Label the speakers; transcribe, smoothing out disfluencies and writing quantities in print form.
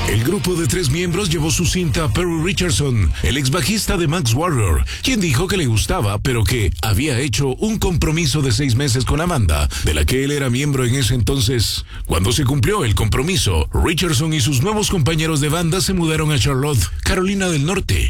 Speaker 1: El grupo de 3 miembros llevó su cinta a Perry Richardson, el ex bajista de Max Warrior, quien dijo que le gustaba, pero que había hecho un compromiso de 6 meses con la banda, de la que él era miembro en ese entonces. Cuando se cumplió el compromiso, Richardson y sus nuevos compañeros de banda se mudaron a Charlotte, Carolina del Norte.